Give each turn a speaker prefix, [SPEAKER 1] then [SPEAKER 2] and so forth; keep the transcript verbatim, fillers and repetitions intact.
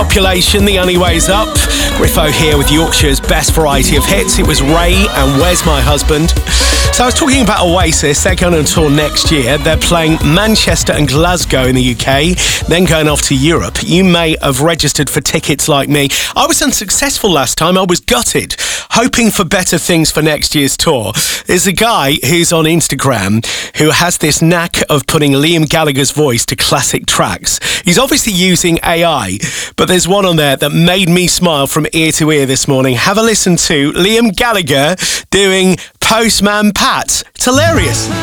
[SPEAKER 1] Population, The Only Way's Up. Griffo here with Yorkshire's best variety of hits. It was Ray and Where's My Husband? So I was talking about Oasis. They're going on tour next year. They're playing Manchester and Glasgow in the U K, then going off to Europe. You may have registered for tickets like me. I was unsuccessful last time. I was gutted, hoping for better things for next year's tour. There's a guy who's on Instagram who has this knack of putting Liam Gallagher's voice to classic tracks. He's obviously using A I, but there's one on there that made me smile from ear to ear this morning. Have a listen to Liam Gallagher doing Postman Pat. It's hilarious.